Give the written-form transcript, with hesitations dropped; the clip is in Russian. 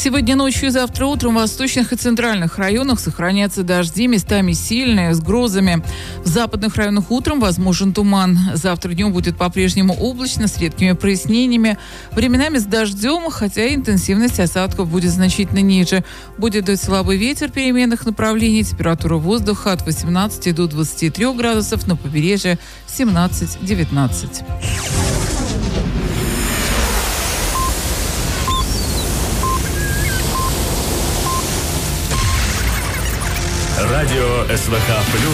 Сегодня ночью и завтра утром в восточных и центральных районах сохранятся дожди, местами сильные, с грозами. В западных районах утром возможен туман. Завтра днем будет по-прежнему облачно, с редкими прояснениями. Временами с дождем, хотя интенсивность осадков будет значительно ниже. Будет дуть слабый ветер переменных направлений. Температура воздуха от 18 до 23 градусов, на побережье 17-19. Радио СВХ+.